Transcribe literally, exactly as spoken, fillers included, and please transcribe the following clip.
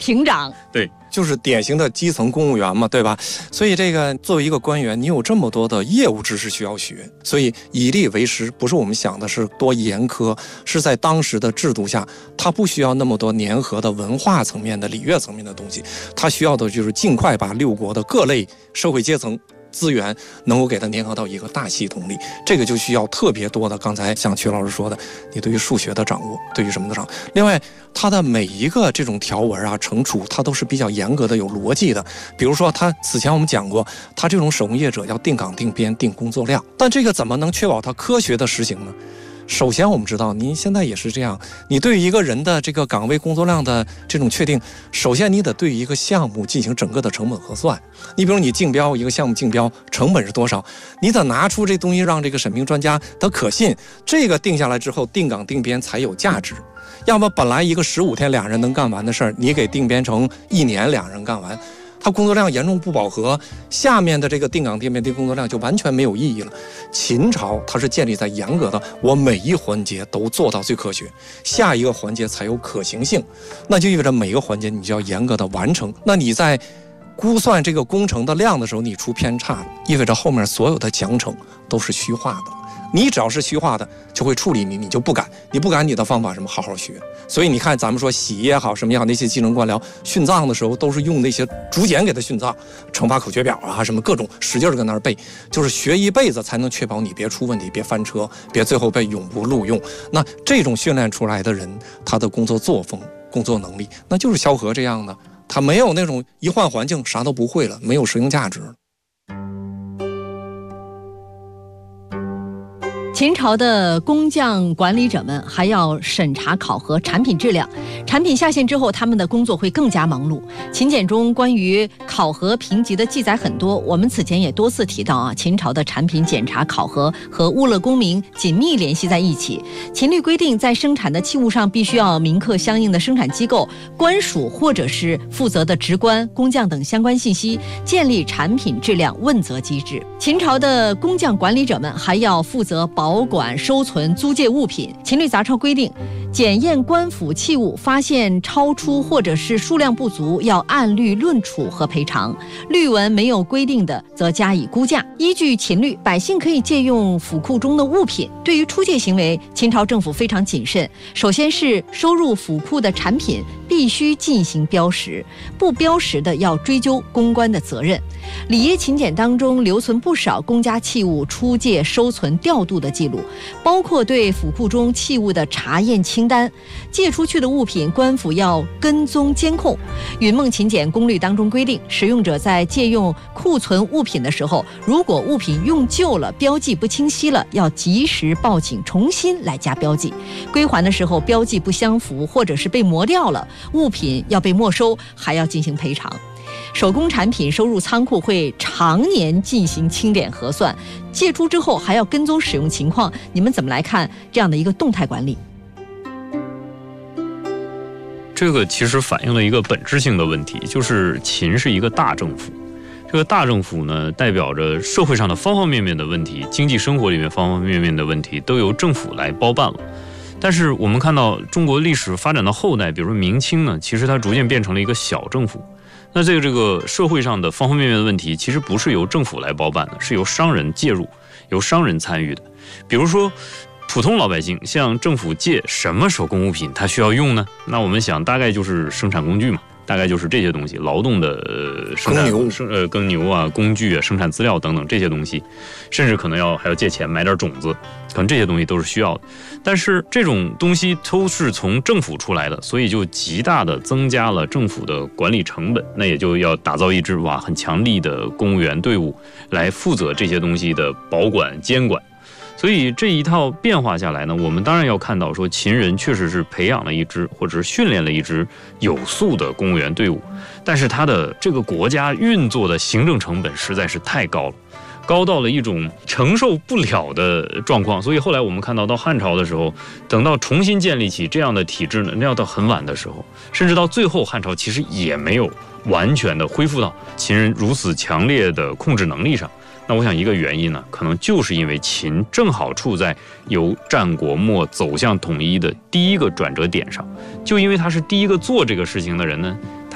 亭长。 对， 就是典型的基层公务员嘛，对吧？所以这个作为一个官员，你有这么多的业务知识需要学，所以以吏为师不是我们想的是多严苛，是在当时的制度下，它不需要那么多粘合的文化层面的礼乐层面的东西，它需要的就是尽快把六国的各类社会阶层资源能够给它粘合到一个大系统里，这个就需要特别多的，刚才像曲老师说的，你对于数学的掌握，对于什么的掌握。另外，它的每一个这种条文啊、惩处，它都是比较严格的、有逻辑的。比如说，它此前我们讲过，它这种手工业者要定岗、定编、定工作量，但这个怎么能确保它科学的实行呢？首先我们知道您现在也是这样，你对于一个人的这个岗位工作量的这种确定，首先你得对于一个项目进行整个的成本核算。你比如你竞标一个项目竞标成本是多少，你得拿出这东西让这个审评专家得可信，这个定下来之后定岗定编才有价值。要么本来一个十五天两人能干完的事儿，你给定编成一年两人干完，它工作量严重不饱和，下面的这个定岗定编的工作量就完全没有意义了。秦朝它是建立在严格的，我每一环节都做到最科学，下一个环节才有可行性，那就意味着每个环节你就要严格的完成。那你在估算这个工程的量的时候，你出偏差，意味着后面所有的奖惩都是虚化的。你只要是虚化的，就会处理你，你就不敢，你不敢，你的方法什么好好学。所以你看，咱们说洗也好，什么也好，那些基层官僚殉葬的时候，都是用那些竹简给他殉葬，惩罚口诀表啊，什么各种使劲的跟那儿背，就是学一辈子才能确保你别出问题，别翻车，别最后被永不录用。那这种训练出来的人，他的工作作风、工作能力，那就是萧何这样的，他没有那种一换环境啥都不会了，没有实用价值。 秦朝的工匠管理者们还要审查考核产品质量，产品下线之后，他们的工作会更加忙碌。秦简中关于考核评级的记载很多，我们此前也多次提到啊，秦朝的产品检查考核和物勒公民紧密联系在一起。秦律规定，在生产的器物上必须要铭刻相应的生产机构、官署或者是负责的职官、工匠等相关信息，建立产品质量问责机制。秦朝的工匠管理者们还要负责保保管、收存、租借物品。秦律杂钞规定，检验官府器物，发现超出或者是数量不足，要按律论处和赔偿。律文没有规定的，则加以估价。依据秦律，百姓可以借用府库中的物品。对于出借行为，秦朝政府非常谨慎。首先是收入府库的产品必须进行标识，不标识的要追究公关的责任。礼业秦简当中留存不少公家器物出借、收存、调度的记录，包括对府库中器物的查验清单。借出去的物品，官府要跟踪监控。云梦秦简公律当中规定，使用者在借用库存物品的时候，如果物品用旧了、标记不清晰了，要及时报警，重新来加标记。归还的时候，标记不相符或者是被磨掉了，物品要被没收，还要进行赔偿。手工产品收入仓库会常年进行清点核算，借出之后还要跟踪使用情况。你们怎么来看这样的一个动态管理？ 这个其实反映了一个本质性的问题，就是秦是一个大政府。这个大政府呢，代表着社会上的方方面面的问题，经济生活里面方方面面的问题都由政府来包办了。但是我们看到中国历史发展到后代，比如说明清呢，其实它逐渐变成了一个小政府。那这个这个社会上的方方面面的问题，其实不是由政府来包办的，是由商人介入，由商人参与的。比如说普通老百姓向政府借什么手工物品，它需要用呢？那我们想大概就是生产工具嘛，大概就是这些东西，劳动的呃生产耕牛生呃耕牛啊、工具啊、生产资料等等这些东西，甚至可能要还要借钱买点种子，可能这些东西都是需要的。但是这种东西都是从政府出来的，所以就极大的增加了政府的管理成本。那也就要打造一支哇很强力的公务员队伍来负责这些东西的保管监管。所以这一套变化下来呢，我们当然要看到说秦人确实是培养了一支或者是训练了一支有素的公务员队伍，但是他的这个国家运作的行政成本实在是太高了，高到了一种承受不了的状况。所以后来我们看到到汉朝的时候，等到重新建立起这样的体制呢，那要到很晚的时候，甚至到最后汉朝其实也没有完全的恢复到秦人如此强烈的控制能力上。那我想一个原因呢，可能就是因为秦正好处在由战国末走向统一的第一个转折点上，就因为他是第一个做这个事情的人呢，